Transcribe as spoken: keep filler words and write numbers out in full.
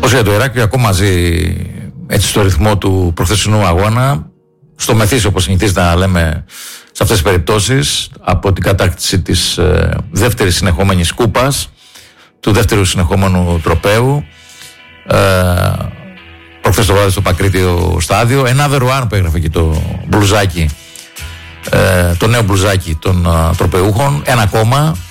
Όσο για το Ηράκλειο, ακόμα ζει έτσι στο ρυθμό του προχθεσινού αγώνα, στο μεθύσιο όπως συνηθίζει να λέμε σε αυτές τις περιπτώσεις, από την κατάκτηση της ε, δεύτερης συνεχόμενης κούπας, του δεύτερου συνεχόμενου τροπαίου, ε, προχθές το βράδυ στο Πακρίτιο στάδιο, Another One που έγραφε και το μπλουζάκι, ε, το νέο μπλουζάκι των ε, τροπεούχων, ένα ακόμα,